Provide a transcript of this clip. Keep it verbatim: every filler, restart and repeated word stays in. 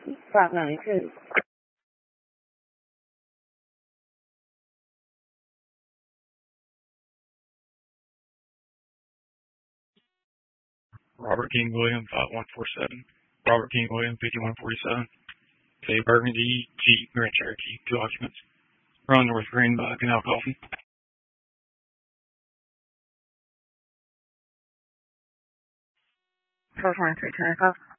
five nine two. Robert King William, five one four seven. Robert King William, fifty-one forty-seven. K Burgundy, Jeep, Grand Cherokee, two occupants. Run North Green by Canal Coffee. four one three, ten o'clock.